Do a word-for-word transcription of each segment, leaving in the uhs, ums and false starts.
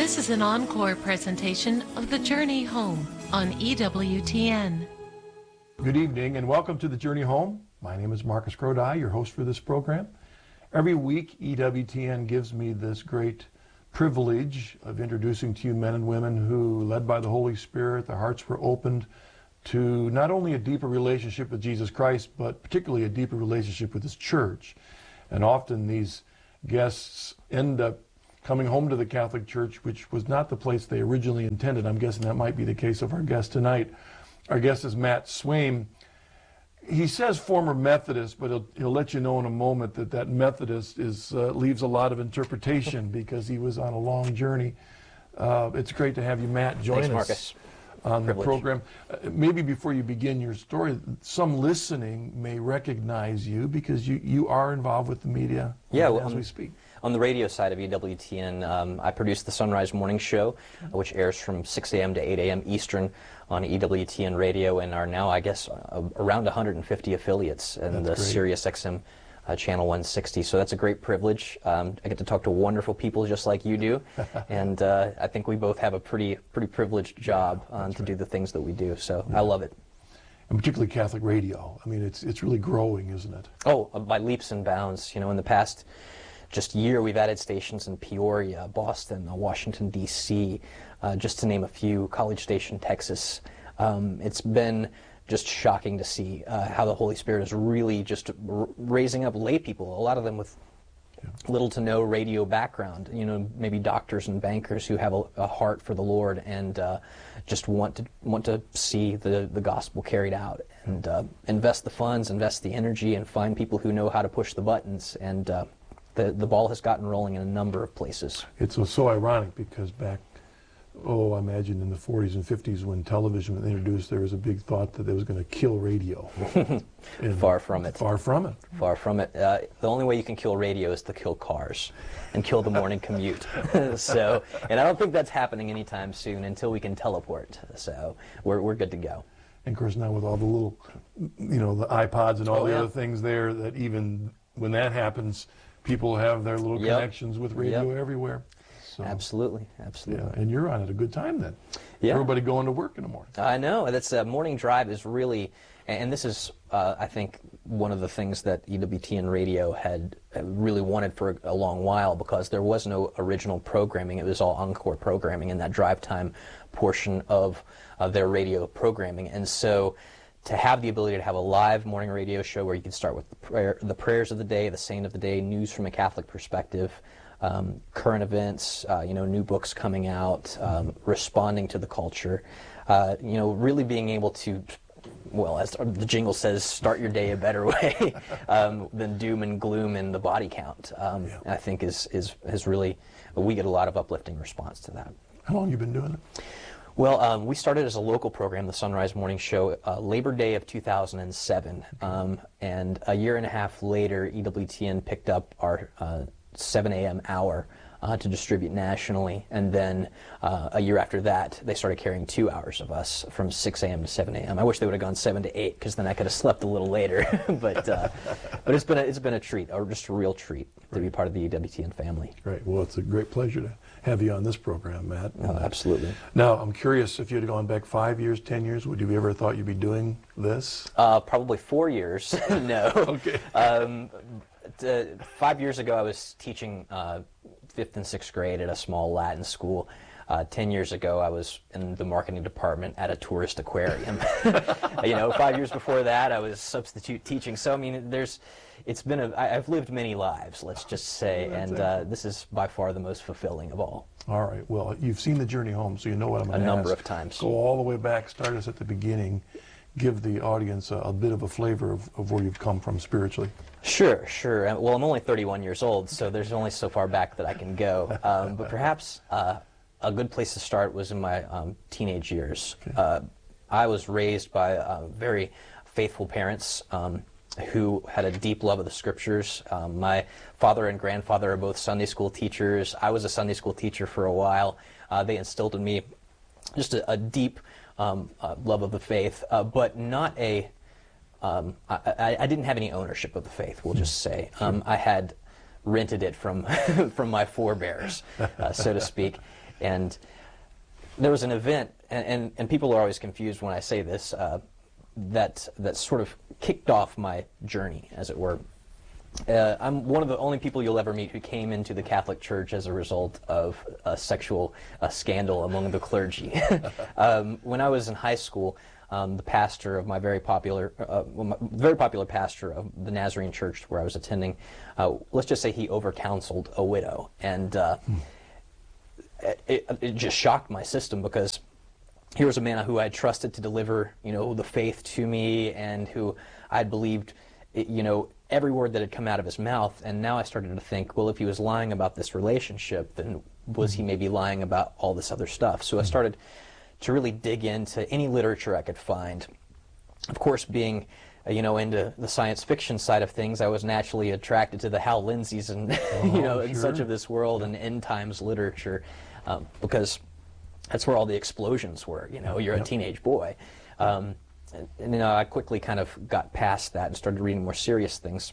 This is an encore presentation of The Journey Home on E W T N. Good evening and welcome to The Journey Home. My name is Marcus Grodi, your host for this program. Every week, E W T N gives me this great privilege of introducing to you men and women who, led by the Holy Spirit, their hearts were opened to not only a deeper relationship with Jesus Christ, but particularly a deeper relationship with His church. And often these guests end up coming home to the Catholic Church, which was not the place they originally intended. I'm guessing that might be the case of our guest tonight. Our guest is Matt Swaim. He says former Methodist, but he'll, he'll let you know in a moment that that Methodist is uh, leaves a lot of interpretation because he was on a long journey. Uh, it's great to have you, Matt, join Thanks, us Marcus. on Privilege. the program. Uh, maybe before you begin your story, some listening may recognize you because you, you are involved with the media Yeah, as well, we speak. On the radio side of E W T N, um, I produce the Sunrise Morning Show, uh, which airs from six a m to eight a m Eastern on E W T N Radio, and are now, I guess, uh, around one hundred fifty affiliates in the Sirius X M uh, Channel one sixty. So that's a great privilege. Um, I get to talk to wonderful people just like you do, and uh, I think we both have a pretty pretty privileged job um, to right. do the things that we do. So Yeah. I love it. And particularly Catholic radio. I mean, it's it's really growing, isn't it? Oh, uh, by leaps and bounds. You know, in the past just year, we've added stations in Peoria, Boston, uh, Washington, D C, uh, just to name a few, College Station, Texas. Um, it's been just shocking to see uh, how the Holy Spirit is really just r raising up lay people, a lot of them with Yeah. little to no radio background, you know, maybe doctors and bankers who have a, a heart for the Lord and uh, just want to want to see the, the gospel carried out and uh, invest the funds, invest the energy, and find people who know how to push the buttons. And uh, the, the ball has gotten rolling in a number of places. It's so ironic because back, oh, I imagine in the forties and fifties when television was introduced, there was a big thought that it was going to kill radio. And Far from it. Far from it. Far from it. Uh, the only way you can kill radio is to kill cars and kill the morning commute. So, and I don't think that's happening anytime soon until we can teleport. So we're, we're good to go. And of course now with all the little, you know, the iPods and all Oh, the yeah. other things there, that even when that happens, people have their little Yep. connections with radio Yep. everywhere. So, Absolutely, absolutely. yeah, and you're on at a good time then. Yeah. Everybody going to work in the morning. I know. That's uh, morning drive is really, and this is, uh, I think, one of the things that E W T N Radio had uh, really wanted for a long while, because there was no original programming. It was all encore programming in that drive time portion of uh, their radio programming. And so to have the ability to have a live morning radio show where you can start with the, prayer, the prayers of the day, the saint of the day, news from a Catholic perspective, Um, current events, uh, you know, new books coming out, um, responding to the culture, uh, you know, really being able to, well, as the jingle says, start your day a better way um, than doom and gloom and the body count. Um, Yeah. I think is is has really, we get a lot of uplifting response to that. How long have you been doing it? Well, um, we started as a local program, the Sunrise Morning Show, uh, Labor Day of two thousand seven, um, and a year and a half later, E W T N picked up our uh, seven a m hour uh, to distribute nationally, and then uh, a year after that they started carrying two hours of us from six a m to seven a m I wish they would have gone seven to eight, because then I could have slept a little later. but uh, but it's been a, it's been a treat, or just a real treat, to be part of the E W T N family. Great. Well, it's a great pleasure to have you on this program, Matt. Oh, And, uh, absolutely. Now, I'm curious, if you had gone back five years, ten years, would you have ever thought you'd be doing this? Uh, probably four years. No. Okay. Um, uh, five years ago, I was teaching uh, fifth and sixth grade at a small Latin school. Uh, ten years ago, I was in the marketing department at a tourist aquarium. You know, five years before that, I was substitute teaching. So, I mean, there's, it's been a, I, I've lived many lives, let's just say, That's and uh, this is by far the most fulfilling of all. All right. Well, you've seen The Journey Home, so you know what I'm going A to ask. number of times. Go all the way back, start us at the beginning, give the audience a, a bit of a flavor of, of where you've come from spiritually. Sure, sure. Uh, Well, I'm only thirty-one years old, so there's only so far back that I can go. Um, but perhaps uh, a good place to start was in my um, teenage years. Okay. Uh, I was raised by uh, very faithful parents um, who had a deep love of the Scriptures. Um, my father and grandfather are both Sunday school teachers. I was a Sunday school teacher for a while. Uh, they instilled in me just a, a deep um, uh, love of the faith, uh, but not a Um, I, I, I didn't have any ownership of the faith, we'll just say. Um, I had rented it from from my forebears, uh, so to speak. And there was an event, and, and, and people are always confused when I say this, uh, that, that sort of kicked off my journey, as it were. Uh, I'm one of the only people you'll ever meet who came into the Catholic Church as a result of a sexual uh, scandal among the clergy. um, when I was in high school, um, the pastor of my very popular, uh, well, my very popular pastor of the Nazarene Church where I was attending, uh, let's just say he over-counseled a widow, and uh, hmm. it, it just shocked my system, because here was a man who I had trusted to deliver, you know, the faith to me, and who I had believed, you know, every word that had come out of his mouth. And now I started to think, well, if he was lying about this relationship, then was he maybe lying about all this other stuff? So I started to really dig into any literature I could find. Of course, being, uh, you know, into the science fiction side of things, I was naturally attracted to the Hal Lindsays and, oh, you know, and sure. such of this world and end times literature, um, because that's where all the explosions were. You know, you're yep. a teenage boy. Um, and, and, you know, I quickly kind of got past that and started reading more serious things.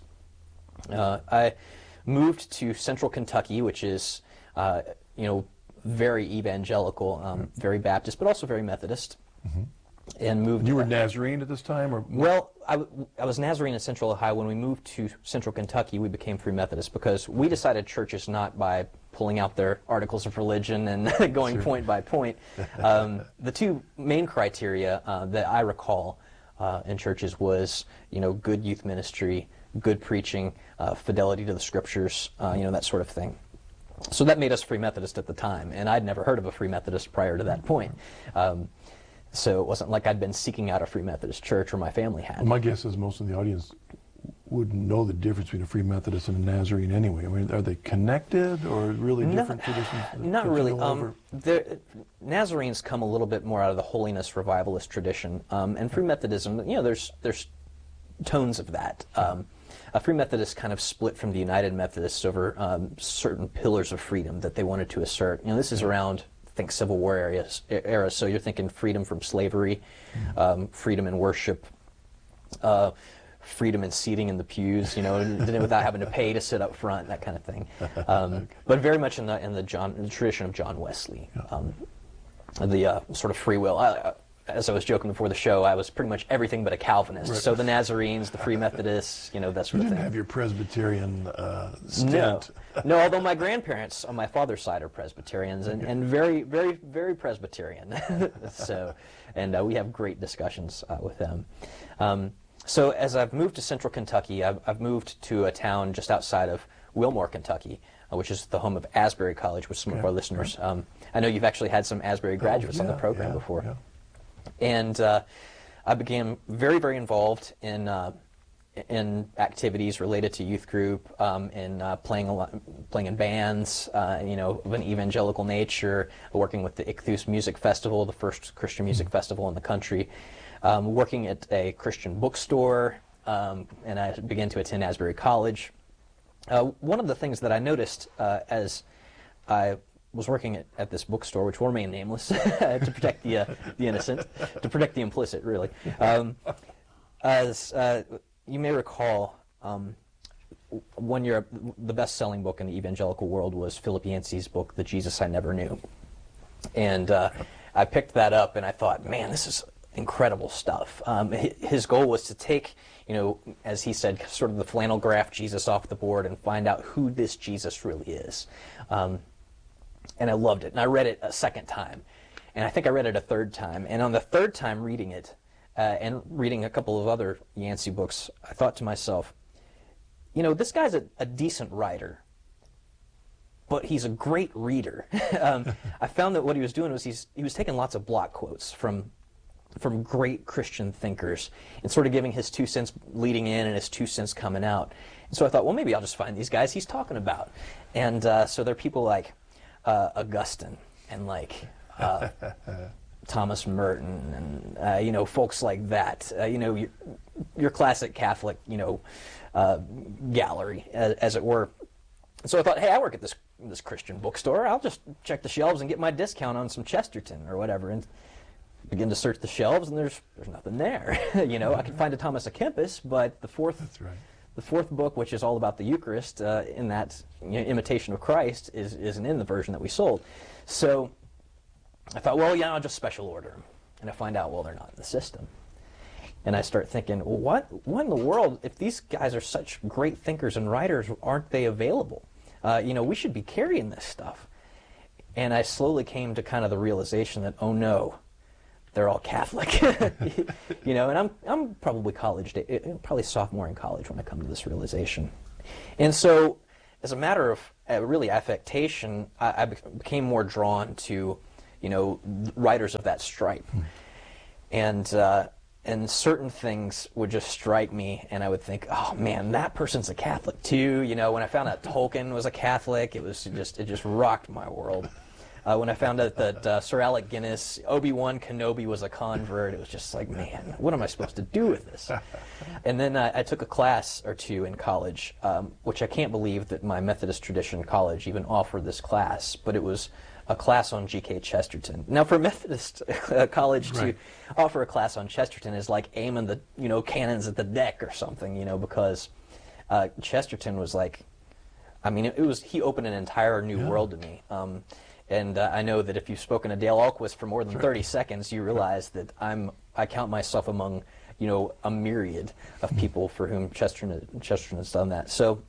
Uh, I moved to Central Kentucky, which is, uh, you know, very evangelical, um, mm-hmm. very Baptist, but also very Methodist. Mm-hmm. And moved. You were Nazarene at this time, or? Well, I, w I was Nazarene in Central Ohio. When we moved to Central Kentucky, we became Free Methodist, because we decided churches not by pulling out their articles of religion and going sure. point by point. Um, the two main criteria uh, that I recall uh, in churches was, you know, good youth ministry, good preaching, uh, fidelity to the scriptures, uh, you know, that sort of thing. So that made us Free Methodist at the time, and I'd never heard of a Free Methodist prior to that point. Um, So it wasn't like I'd been seeking out a Free Methodist church, or my family had. Well, my guess is most of the audience wouldn't know the difference between a Free Methodist and a Nazarene anyway. I mean, are they connected, or really different not, traditions? Not really. Um, Nazarenes come a little bit more out of the holiness revivalist tradition, um, and Free Methodism, you know, there's there's tones of that. Um, a Free Methodist kind of split from the United Methodists over um, certain pillars of freedom that they wanted to assert. You know, this is around, think Civil War areas, era, so you're thinking freedom from slavery, um, freedom in worship, uh, freedom in seating in the pews, you know, without having to pay to sit up front, that kind of thing. Um, okay. But very much in the in the John in the tradition of John Wesley, um, the uh, sort of free will. I, as I was joking before the show, I was pretty much everything but a Calvinist. Right. So the Nazarenes, the Free Methodists, you know, that sort you of thing. You didn't have your Presbyterian uh, stint. No. No, although my grandparents on my father's side are Presbyterians, and, and very, very, very Presbyterian. So, and uh, we have great discussions uh, with them. Um, so as I've moved to Central Kentucky, I've, I've moved to a town just outside of Wilmore, Kentucky, uh, which is the home of Asbury College, with some okay. of our listeners. Um, I know you've actually had some Asbury graduates oh, yeah, on the program yeah, before. Yeah. And uh, I became very, very involved in uh, in activities related to youth group, um, in uh, playing a lot, playing in bands, uh, you know, of an evangelical nature, working with the Ichthus Music Festival, the first Christian music festival in the country, um, working at a Christian bookstore, um, and I began to attend Asbury College. Uh, one of the things that I noticed uh, as I was working at, at this bookstore, which will remain nameless, to protect the uh, the innocent, to protect the implicit, really. Um, as uh, you may recall, um, one year the best-selling book in the evangelical world was Philip Yancey's book, The Jesus I Never Knew. And uh, I picked that up, and I thought, man, this is incredible stuff. Um, his goal was to take, you know, as he said, sort of the flannel graph Jesus off the board and find out who this Jesus really is. Um, and I loved it. And I read it a second time. And I think I read it a third time. And on the third time reading it, uh, and reading a couple of other Yancey books, I thought to myself, you know, this guy's a, a decent writer, but he's a great reader. um, I found that what he was doing was he's, he was taking lots of block quotes from from great Christian thinkers and sort of giving his two cents leading in and his two cents coming out. And so I thought, well, maybe I'll just find these guys he's talking about. And uh, so there are people like uh, Augustine and like uh, Thomas Merton and, uh, you know, folks like that. Uh, you know, your, your classic Catholic, you know, uh, gallery, as, as it were. And so I thought, hey, I work at this this Christian bookstore. I'll just check the shelves and get my discount on some Chesterton or whatever. And begin to search the shelves, and there's there's nothing there. You know, I could find a Thomas à Kempis, but the fourth That's right. the fourth book, which is all about the Eucharist, uh, in that you know, imitation of Christ, is, isn't in the version that we sold. So I thought, well, yeah, I'll just special order them. And I find out, well, they're not in the system. And I start thinking, well, what, what in the world, if these guys are such great thinkers and writers, aren't they available? Uh, you know, we should be carrying this stuff. And I slowly came to kind of the realization that, oh no, they're all Catholic. You know, and I'm, I'm probably college, day, probably sophomore in college when I come to this realization. And so, as a matter of uh, really affectation, I, I became more drawn to, you know, writers of that stripe. Mm. And, uh, and certain things would just strike me, and I would think, oh man, that person's a Catholic too. You know, when I found out Tolkien was a Catholic, it was just, it just rocked my world. Uh, when I found out that uh, Sir Alec Guinness, Obi-Wan Kenobi was a convert, it was just like, man, what am I supposed to do with this? And then uh, I took a class or two in college, um, which I can't believe that my Methodist tradition college even offered this class, but it was a class on G K Chesterton. Now, for a Methodist uh, college right. to offer a class on Chesterton is like aiming the you know cannons at the deck or something, you know, because uh, Chesterton was like, I mean, it, it was he opened an entire new yeah. world to me. Um, And uh, I know that if you've spoken to Dale Ahlquist for more than thirty seconds, you realize that I'm I count myself among, you know, a myriad of people for whom Chesterton Chesterton has done that. So,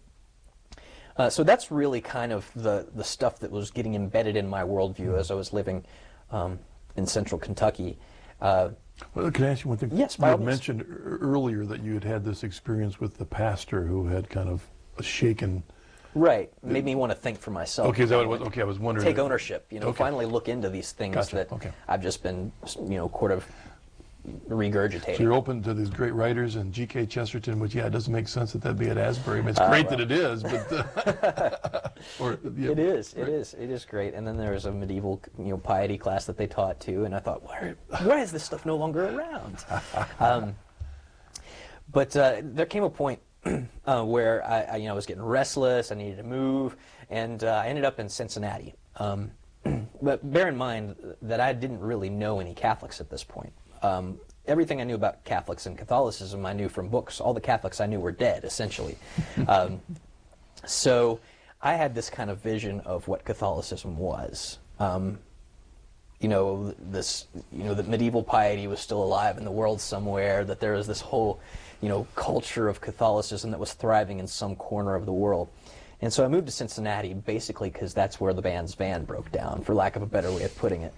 uh, so that's really kind of the the stuff that was getting embedded in my worldview as I was living um, in Central Kentucky. Uh, well, can I ask you one thing? Yes, you had mentioned earlier that you had had this experience with the pastor who had kind of shaken. Right, made me want to think for myself. Okay, so it was, okay, I was wondering. Take ownership, you know, okay. finally look into these things gotcha. that okay. I've just been, you know, sort of regurgitating. So you're open to these great writers and G K Chesterton, which, yeah, it doesn't make sense that that'd be at Asbury. I mean, it's Uh, great well. that it is, but... Uh, or, yeah, it is, right. it is, it is great. And then there was a medieval, you know, piety class that they taught too, and I thought, why, why is this stuff no longer around? um, but uh, there came a point Uh, where I, I, you know, was getting restless. I needed to move, and uh, I ended up in Cincinnati. Um, but bear in mind that I didn't really know any Catholics at this point. Um, everything I knew about Catholics and Catholicism I knew from books. All the Catholics I knew were dead, essentially. um, so I had this kind of vision of what Catholicism was. Um, you know, this, you know, that medieval piety was still alive in the world somewhere, that there was this whole, you know, culture of Catholicism that was thriving in some corner of the world. And so I moved to Cincinnati basically because that's where the band's van broke down, for lack of a better way of putting it.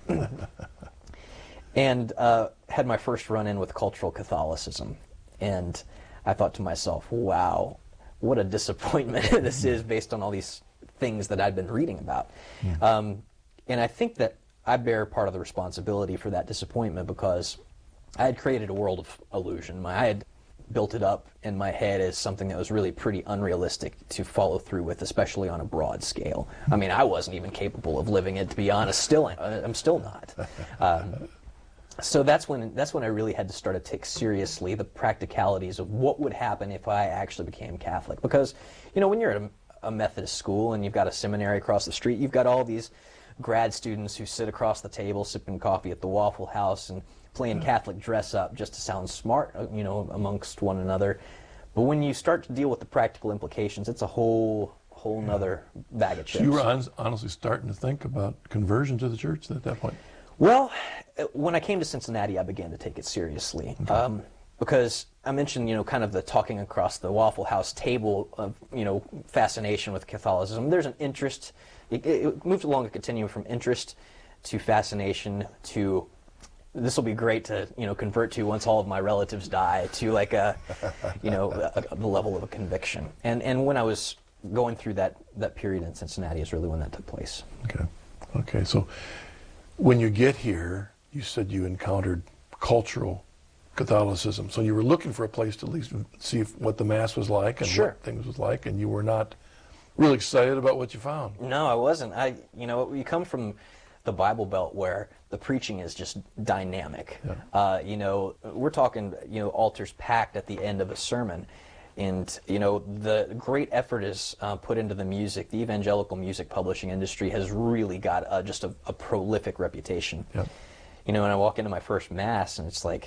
And uh, had my first run-in with cultural Catholicism. And I thought to myself, wow, what a disappointment this is based on all these things that I'd been reading about. Mm. Um, and I think that I bear part of the responsibility for that disappointment because I had created a world of illusion. My, I had built it up in my head as something that was really pretty unrealistic to follow through with, especially on a broad scale. I mean, I wasn't even capable of living it, to be honest. Still, I'm still not. Um, so that's when that's when I really had to start to take seriously the practicalities of what would happen if I actually became Catholic. Because, you know, when you're at a, a Methodist school and you've got a seminary across the street, you've got all these grad students who sit across the table sipping coffee at the Waffle House and playing Catholic dress-up just to sound smart, you know, amongst one another. But when you start to deal with the practical implications, it's a whole whole nother bag of chips. So you were on, honestly starting to think about conversion to the church at that point? Well, when I came to Cincinnati, I began to take it seriously. Okay. Um, because I mentioned, you know, kind of the talking across the Waffle House table of, you know, fascination with Catholicism. There's an interest. It, it moved along a continuum from interest to fascination to this will be great to, you know, convert to once all of my relatives die, to like a, you know, a, a, the level of a conviction. And and when I was going through that, that period in Cincinnati is really when that took place. Okay. Okay. So when you get here, you said you encountered cultural Catholicism. So you were looking for a place to at least see if, what the Mass was like and Sure. what things was like, and you were not really excited about what you found. No, I wasn't. I, you know, you come from the Bible Belt where the preaching is just dynamic. Yeah. Uh, you know, we're talking, you know, altars packed at the end of a sermon. And, you know, the great effort is uh, put into the music. The evangelical music publishing industry has really got uh, just a, a prolific reputation. Yeah. You know, when I walk into my first Mass and it's like,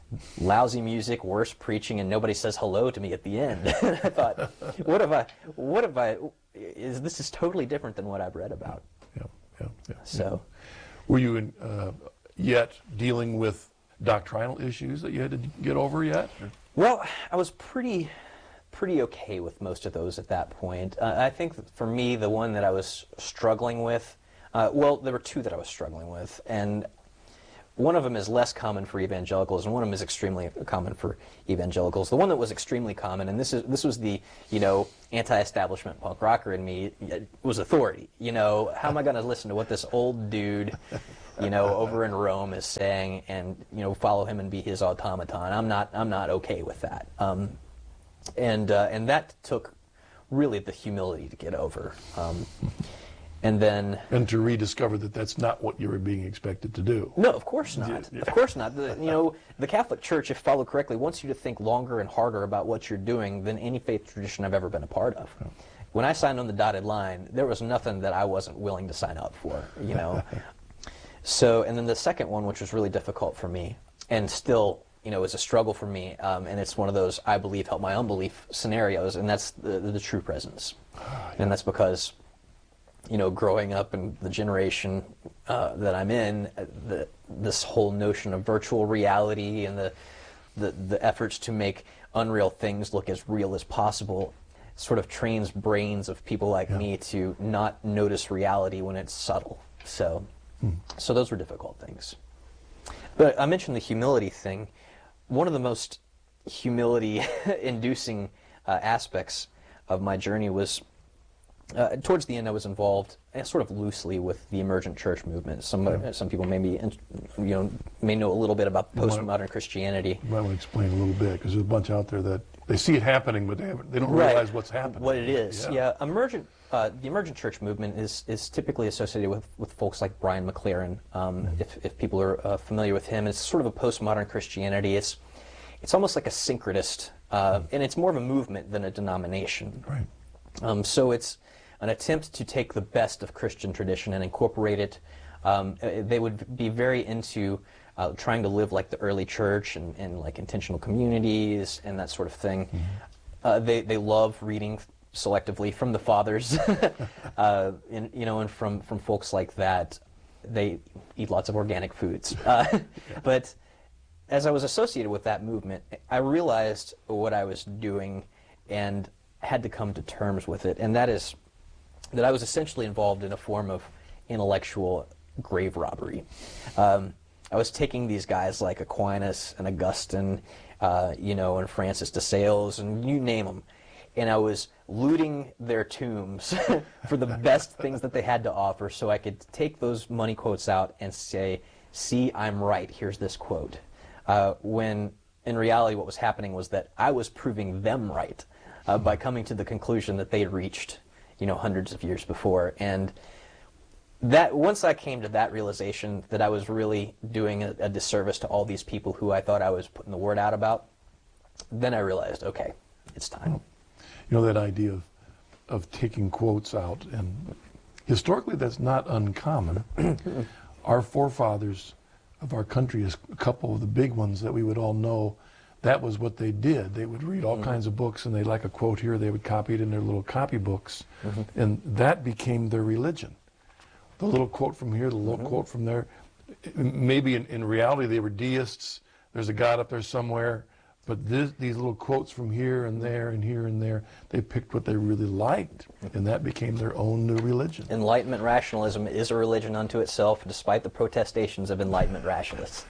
lousy music, worse preaching, and nobody says hello to me at the end. I thought, what have I, what have I, is this is totally different than what I've read about. Yeah, yeah, yeah. So, yeah. Were you in, uh, yet dealing with doctrinal issues that you had to get over yet? Or? Well, I was pretty, pretty okay with most of those at that point. Uh, I think for me, the one that I was struggling with, uh, well, there were two that I was struggling with, and one of them is less common for evangelicals, and one of them is extremely common for evangelicals. The one that was extremely common, and this is this was the you know anti-establishment punk rocker in me, was authority. You know, how am I going to listen to what this old dude, you know, over in Rome is saying, and you know, follow him and be his automaton? I'm not I'm not okay with that. Um, and uh, and that took really the humility to get over. Um, And then, and to rediscover that that's not what you were being expected to do. No, of course not. Yeah, yeah. Of course not. The, you know, the Catholic Church, if followed correctly, wants you to think longer and harder about what you're doing than any faith tradition I've ever been a part of. Oh. When I signed on the dotted line, there was nothing that I wasn't willing to sign up for. You know. So, and then the second one, which was really difficult for me, and still, you know, is a struggle for me, um, and it's one of those I believe help my unbelief scenarios, and that's the the, the true presence, oh, yeah. And that's because, you know, growing up in the generation uh, that I'm in, the, this whole notion of virtual reality and the, the the efforts to make unreal things look as real as possible sort of trains brains of people like yeah. me to not notice reality when it's subtle. So, hmm. so those were difficult things. But I mentioned the humility thing. One of the most humility-inducing uh, aspects of my journey was, Uh, towards the end, I was involved, uh, sort of loosely, with the emergent church movement. Some yeah. uh, some people may be, you know, may know a little bit about postmodern Christianity. You might want to explain a little bit, because there's a bunch out there that they see it happening, but they haven't, they don't right. realize what's happening. What it is, yeah. yeah. Emergent, uh, the emergent church movement is is typically associated with, with folks like Brian McLaren. Um, mm-hmm. If if people are uh, familiar with him, it's sort of a postmodern Christianity. It's it's almost like a syncretist, uh, mm-hmm. and it's more of a movement than a denomination. Right. Um, so it's an attempt to take the best of Christian tradition and incorporate it. Um, they would be very into uh, trying to live like the early church and, and like intentional communities and that sort of thing. Mm-hmm. uh, they they love reading selectively from the fathers, uh, and, you know, and from from folks like that. They eat lots of organic foods. Uh, yeah. But as I was associated with that movement, I realized what I was doing and had to come to terms with it, and that is that I was essentially involved in a form of intellectual grave robbery. Um, I was taking these guys like Aquinas and Augustine, uh, you know, and Francis de Sales, and you name them, and I was looting their tombs for the best things that they had to offer, so I could take those money quotes out and say, "See, I'm right. Here's this quote." Uh, when in reality, what was happening was that I was proving them right uh, by coming to the conclusion that they had reached, you know, hundreds of years before. And that once I came to that realization that I was really doing a, a disservice to all these people who I thought I was putting the word out about, then I realized, okay, it's time. You know, that idea of, of taking quotes out, and historically that's not uncommon. Our forefathers of our country, is a couple of the big ones that we would all know, that was what they did. They would read all mm-hmm. kinds of books, and they'd like a quote here, they would copy it in their little copybooks, mm-hmm. and that became their religion. The little quote from here, the little mm-hmm. quote from there. Maybe in, in reality they were deists, there's a God up there somewhere, but this, these little quotes from here and there and here and there, they picked what they really liked, and that became their own new religion. Enlightenment rationalism is a religion unto itself, despite the protestations of Enlightenment rationalists.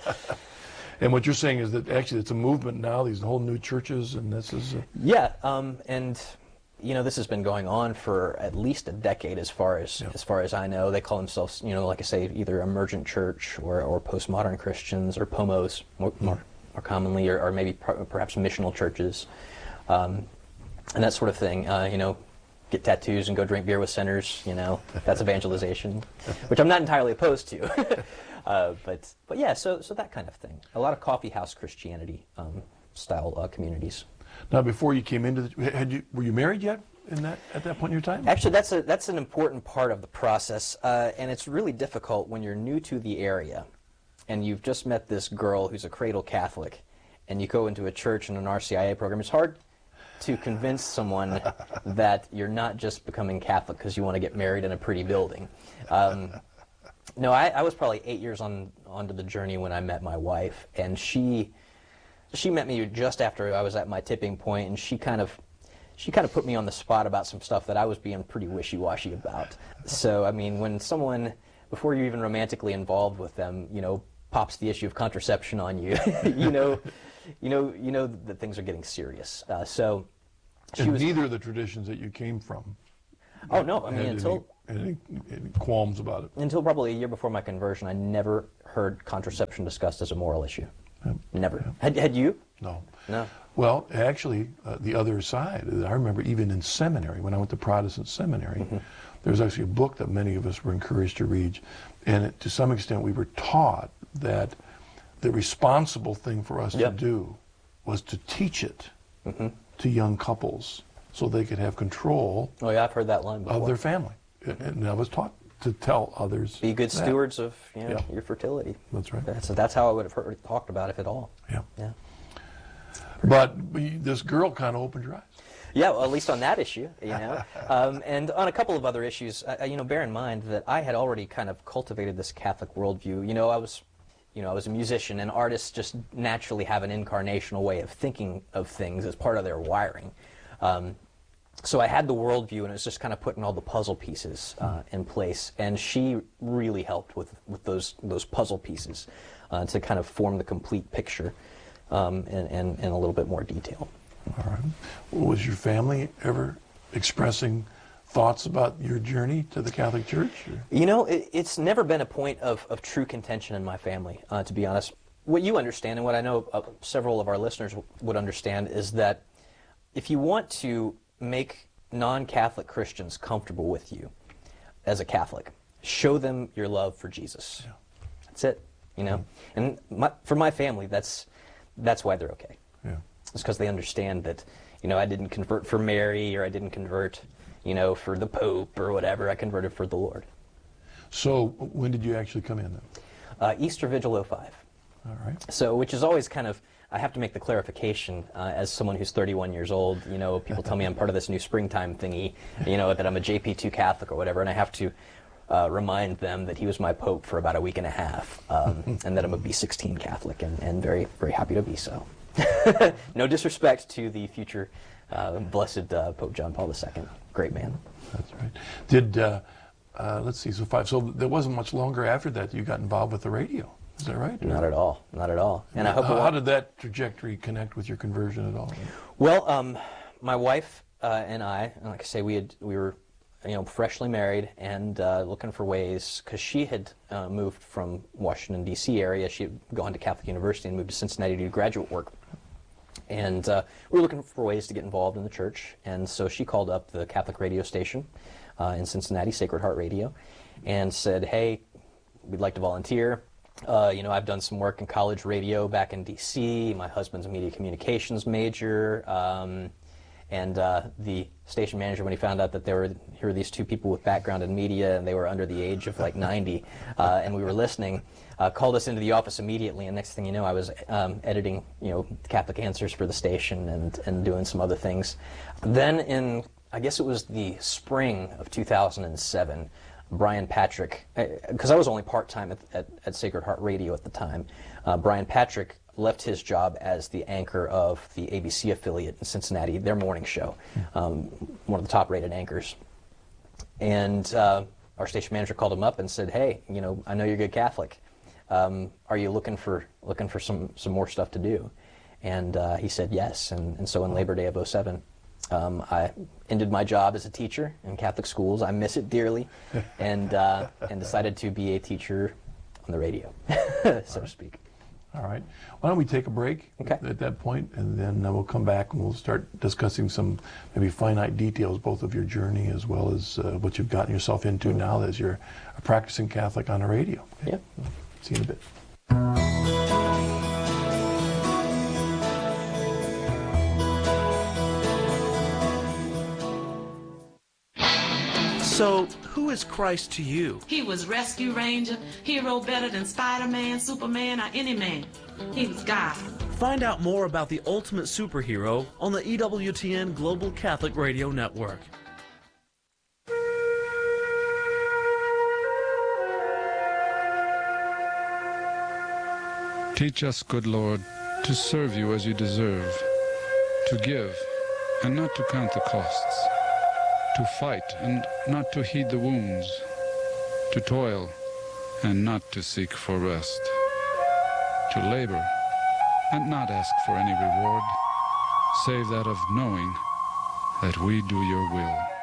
And what you're saying is that actually it's a movement now, these whole new churches, and this is... A... Yeah, um, and, you know, this has been going on for at least a decade as far as yeah. as far as I know. They call themselves, you know, like I say, either emergent church or, or postmodern Christians or P O M Os more, more, more commonly, or, or maybe per, perhaps missional churches, um, and that sort of thing. Uh, you know, get tattoos and go drink beer with sinners, you know, that's evangelization, which I'm not entirely opposed to. Uh, but but yeah, so so that kind of thing. A lot of coffee house Christianity um, style uh, communities. Now, before you came into the, had you were you married yet in that at that point in your time? Actually, that's a that's an important part of the process, uh, and it's really difficult when you're new to the area, and you've just met this girl who's a cradle Catholic, and you go into a church and an R C I A program, it's hard to convince someone that you're not just becoming Catholic because you want to get married in a pretty building. Um, no, I, I was probably eight years on onto the journey when I met my wife, and she she met me just after I was at my tipping point, and she kind of she kind of put me on the spot about some stuff that I was being pretty wishy-washy about. So, I mean, when someone, before you're even romantically involved with them, you know, pops the issue of contraception on you, you know, you know, you know that things are getting serious. Uh, so, she and was neither of the traditions that you came from. Oh no, I mean had until any, any, any qualms about it. Until probably a year before my conversion, I never heard contraception discussed as a moral issue. Yeah. Never. Yeah. Had had you? No. No. Well, actually, uh, the other side, I remember even in seminary, when I went to Protestant seminary, mm-hmm. there was actually a book that many of us were encouraged to read. And it, to some extent, we were taught that the responsible thing for us yep. to do was to teach it mm-hmm. to young couples so they could have control oh, yeah, I've heard that line before. of their family. Mm-hmm. And I was taught to tell others Be good that. stewards of you know, yeah. your fertility. That's right. That's, that's how I would have heard talked about it, if at all. Yeah. Yeah. But this girl kind of opened your eyes. Yeah, well, at least on that issue, you know, um, and on a couple of other issues, uh, you know, bear in mind that I had already kind of cultivated this Catholic worldview. You know, I was, you know, I was a musician, and artists just naturally have an incarnational way of thinking of things as part of their wiring. Um, so I had the worldview, and it was just kind of putting all the puzzle pieces uh, in place, and she really helped with with those those puzzle pieces uh, to kind of form the complete picture. Um, and, and, and a little bit more detail. All right. Was your family ever expressing thoughts about your journey to the Catholic Church? Or? You know, it, it's never been a point of, of true contention in my family, uh, to be honest. What you understand, and what I know uh, several of our listeners w- would understand, is that if you want to make non-Catholic Christians comfortable with you as a Catholic, show them your love for Jesus. Yeah. That's it, you know? Mm-hmm. And my, for my family, that's That's why they're okay. Yeah. It's because they understand that, you know, I didn't convert for Mary, or I didn't convert, you know, for the Pope or whatever. I converted for the Lord. So when did you actually come in then? Uh, Easter Vigil oh five. All right. So, which is always kind of, I have to make the clarification uh, as someone who's thirty-one years old. You know, people tell me I'm part of this new springtime thingy, you know, that I'm a J P two Catholic or whatever, and I have to Uh, remind them that he was my Pope for about a week and a half, um, and that I'm a B sixteen Catholic, and, and very, very happy to be so. No disrespect to the future uh, blessed uh, Pope John Paul the Second. Great man. That's right. Did, uh, uh, let's see, so five, so there wasn't much longer after that you got involved with the radio. Is that right? Not at all. Not at all. And I hope. How, it how did that trajectory connect with your conversion at all? Well, um, my wife uh, and I, like I say, we had we were. you know, freshly married and uh, looking for ways, because she had uh, moved from Washington, D C area. She had gone to Catholic University and moved to Cincinnati to do graduate work. And uh, we were looking for ways to get involved in the church. And so she called up the Catholic radio station uh, in Cincinnati, Sacred Heart Radio, and said, hey, we'd like to volunteer. Uh, you know, I've done some work in college radio back in D C. My husband's a media communications major. Um, And uh, the station manager, when he found out that there were here were these two people with background in media, and they were under the age of like ninety, uh, and we were listening, uh, called us into the office immediately. And next thing you know, I was um, editing, you know, Catholic Answers for the station, and and doing some other things. Then in, I guess it was the spring of two thousand seven, Brian Patrick, because I was only part time at, at at Sacred Heart Radio at the time, uh, Brian Patrick left his job as the anchor of the A B C affiliate in Cincinnati, their morning show, um, one of the top-rated anchors. And uh, our station manager called him up and said, "Hey, you know, I know you're a good Catholic. Um, are you looking for looking for some some more stuff to do?" And uh, he said yes. And, and so on Labor Day of oh seven, um, I ended my job as a teacher in Catholic schools. I miss it dearly, and uh, and decided to be a teacher on the radio, so to speak. All right. Why don't we take a break okay. at that point, and then uh, we'll come back and we'll start discussing some maybe finite details, both of your journey as well as uh, what you've gotten yourself into mm-hmm. now as you're a practicing Catholic on the radio. Okay? Yeah. See you in a bit. So, who is Christ to you? He was Rescue Ranger, hero better than Spider-Man, Superman, or any man. He was God. Find out more about the ultimate superhero on the E W T N Global Catholic Radio Network. Teach us, good Lord, to serve you as you deserve, to give and not to count the costs, to fight and not to heed the wounds, to toil and not to seek for rest, to labor and not ask for any reward, save that of knowing that we do your will.